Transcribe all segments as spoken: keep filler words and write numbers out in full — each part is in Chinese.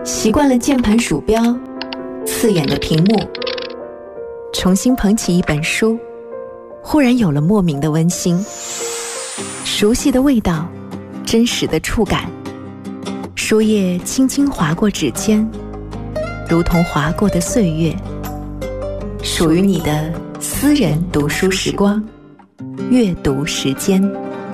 习惯了键盘鼠标，刺眼的屏幕，重新捧起一本书，忽然有了莫名的温馨，熟悉的味道，真实的触感，书页轻轻划过指尖，如同划过的岁月，属于你的私人读书时光，阅读时间。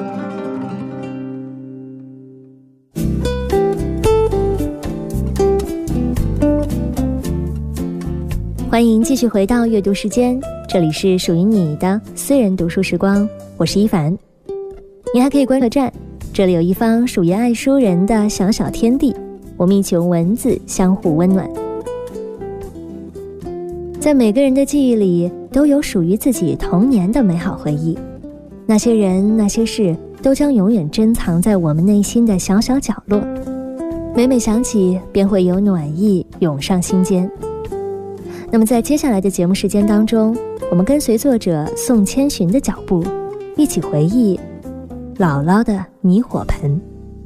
欢迎继续回到阅读时间，这里是属于你的私人读书时光，我是一凡。你还可以关注站，这里有一方属于爱书人的小小天地，我们一起用文字相互温暖。在每个人的记忆里都有属于自己童年的美好回忆，那些人那些事都将永远珍藏在我们内心的小小角落，每每想起便会有暖意涌上心间。那么在接下来的节目时间当中，我们跟随作者宋千寻的脚步，一起回忆姥姥的泥火盆。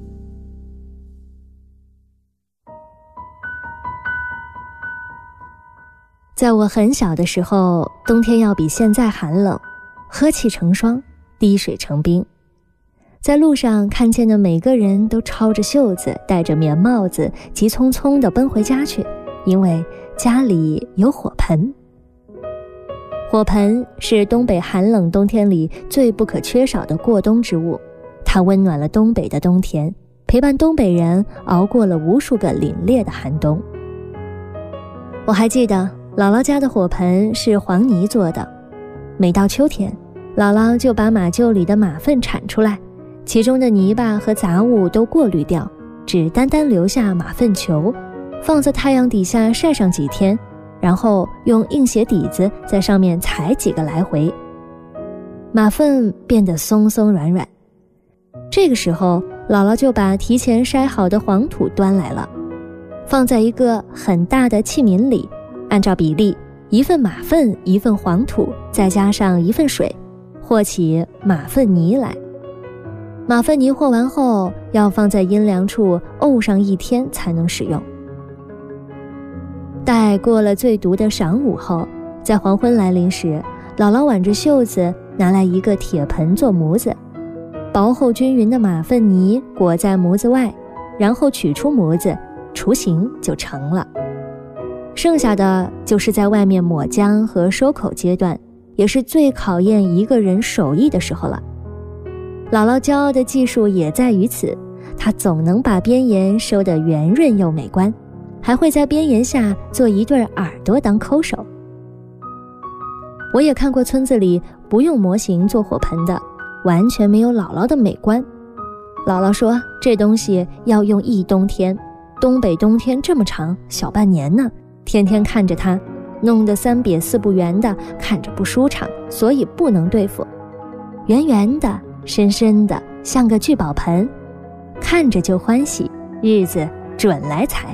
在我很小的时候，冬天要比现在寒冷，呵气成霜，滴水成冰。在路上看见的每个人都抄着袖子，戴着棉帽子，急匆匆地奔回家去，因为家里有火盆。火盆是东北寒冷冬天里最不可缺少的过冬之物，它温暖了东北的冬天，陪伴东北人熬过了无数个凛冽的寒冬。我还记得姥姥家的火盆是黄泥做的，每到秋天，姥姥就把马厩里的马粪铲出来，其中的泥巴和杂物都过滤掉，只单单留下马粪球，放在太阳底下晒上几天，然后用硬鞋底子在上面踩几个来回，马粪变得松松软软。这个时候，姥姥就把提前筛好的黄土端来了，放在一个很大的器皿里，按照比例，一份马粪一份黄土，再加上一份水，和起马粪泥来。马粪泥和完后，要放在阴凉处沤上一天才能使用。待过了最毒的晌午后，在黄昏来临时，姥姥挽着袖子拿来一个铁盆做模子，薄厚均匀的马粪泥裹在模子外，然后取出模子，雏形就成了。剩下的就是在外面抹浆和收口阶段，也是最考验一个人手艺的时候了。姥姥骄傲的技术也在于此，她总能把边沿收得圆润又美观，还会在边沿下做一对耳朵当抠手。我也看过村子里不用模型做火盆的，完全没有姥姥的美观。姥姥说这东西要用一冬天，东北冬天这么长，小半年呢，天天看着它，弄得三瘪四不圆的，看着不舒畅，所以不能对付。圆圆的深深的，像个聚宝盆，看着就欢喜，日子准来财。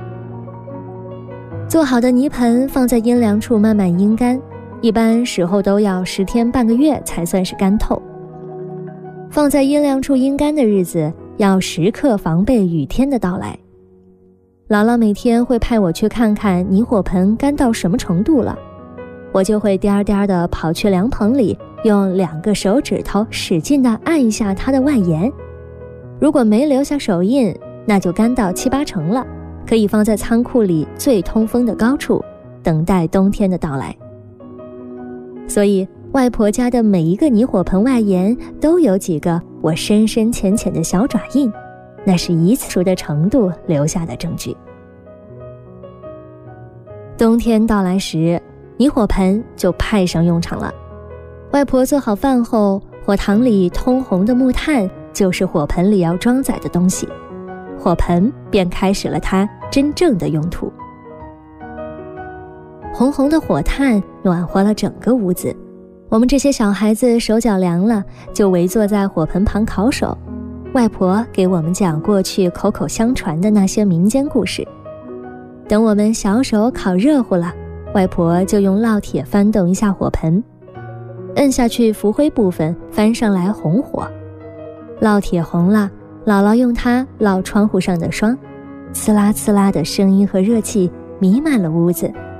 做好的泥盆放在阴凉处慢慢阴干，一般时候都要十天半个月才算是干透。放在阴凉处阴干的日子，要时刻防备雨天的到来。姥姥每天会派我去看看泥火盆干到什么程度了，我就会颠颠地跑去凉棚里，用两个手指头使劲地按一下它的外沿。如果没留下手印，那就干到七八成了，可以放在仓库里最通风的高处，等待冬天的到来。所以外婆家的每一个泥火盆外沿都有几个我深深浅浅的小爪印，那是一次熟的程度留下的证据。冬天到来时，泥火盆就派上用场了。外婆做好饭后，火塘里通红的木炭就是火盆里要装载的东西，火盆便开始了它真正的用途。红红的火炭暖和了整个屋子，我们这些小孩子手脚凉了，就围坐在火盆旁烤手。外婆给我们讲过去口口相传的那些民间故事。等我们小手烤热乎了，外婆就用烙铁翻动一下火盆，摁下去浮灰部分翻上来红火，烙铁红了，姥姥用它烙窗户上的霜， 呲啦呲啦的声音和热气弥漫了屋子，